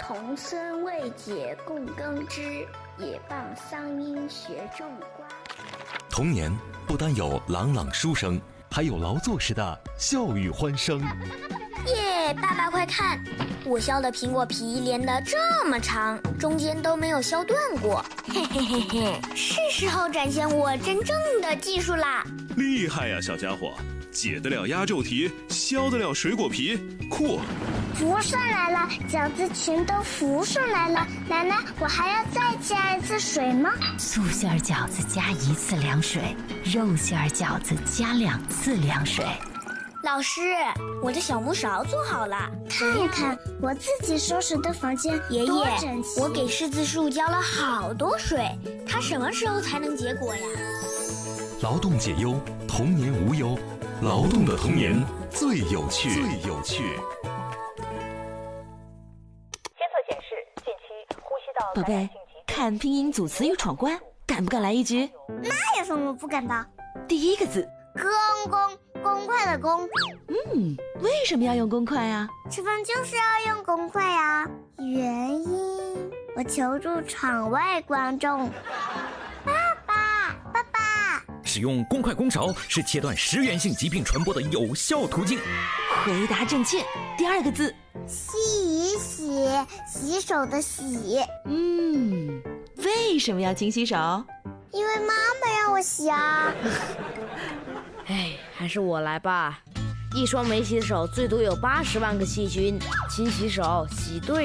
童孙未解供耕织，也傍桑阴学种瓜。 童年不单有朗朗书声，还有劳作时的笑语欢声。 耶，爸爸快看，我削的苹果皮连得这么长，中间都没有削断过。嘿嘿嘿嘿，是时候展现我真正的技术啦！ 厉害呀，小家伙，解得了压皱题，削得了水果皮，酷！ 浮上来了，饺子全都浮上来了。奶奶，我还要再加一次水吗？ 素馅饺子加1次凉水，肉馅饺子加2次凉水。 老师，我的小木勺做好了， 看一看我自己收拾的房间多整齐。 我给柿子树浇了好多水，它什么时候才能结果呀？ 劳动解忧，童年无忧，劳动的童年最有趣，最有趣。 宝贝，看拼音组词语闯关，敢不敢来一局？ 那有什么不敢的？ 第一个字， 公快的公。 为什么要用公筷啊？ 吃饭就是要用公筷啊。原因，我求助场外观众。爸爸， 使用公筷公勺是切断食源性疾病传播的有效途径。 回答正确。第二个字， 洗手的洗。 为什么要勤洗手？ 因为妈妈让我洗啊。 还是我来吧。一双没洗手最多有80万个细菌，勤洗手，洗对